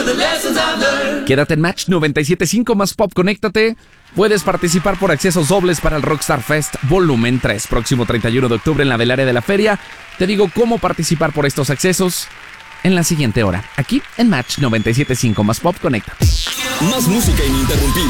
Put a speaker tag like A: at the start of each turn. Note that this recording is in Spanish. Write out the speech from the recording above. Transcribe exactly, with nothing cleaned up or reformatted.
A: Quédate en Match noventa y siete punto cinco más Pop, conéctate. Puedes participar por accesos dobles para el Rockstar Fest Volumen tres, próximo treinta y uno de octubre en la del área de la feria. Te digo cómo participar por estos accesos en la siguiente hora, aquí en Match noventa y siete punto cinco más Pop, conéctate.
B: Más música ininterrumpida.